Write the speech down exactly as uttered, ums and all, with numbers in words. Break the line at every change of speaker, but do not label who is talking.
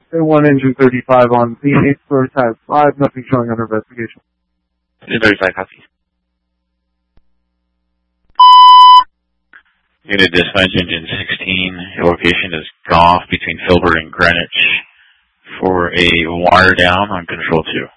one engine thirty-five on P eight for type five, nothing showing under investigation.
Engine thirty-five, copy. Unit dispatch, engine sixteen. Your location is Goff between Filbert and Greenwich for a wire down on control two.